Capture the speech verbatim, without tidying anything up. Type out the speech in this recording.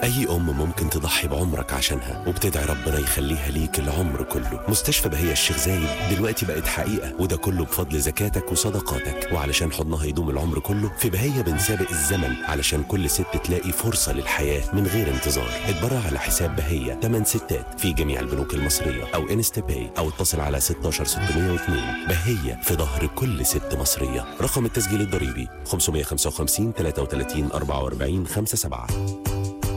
أي أم ممكن تضحي بعمرك عشانها وبتدعي ربنا يخليها ليك العمر كله. مستشفى بهية الشيخ زايد دلوقتي بقت حقيقة، وده كله بفضل زكاتك وصدقاتك. وعلشان حضنها يدوم العمر كله، في بهية بنسابق الزمن علشان كل ست تلاقي فرصة للحياة من غير انتظار. اتبرع على حساب بهية تمن ستات في جميع البنوك المصرية أو انستا باي، أو اتصل على ستاشر ستمية واتنين. بهية في ظهر كل ست مصرية. رقم التسجيل الضريبي خمسمية وخمسة وخمسين تلاتة وتلاتين أربعة وأربعين خمسة سبعة.